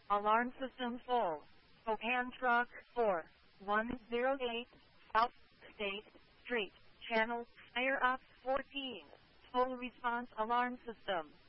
Alarm system full. Spokane Truck 4108 South State Street. Channel Fire Up 14. Full response alarm system.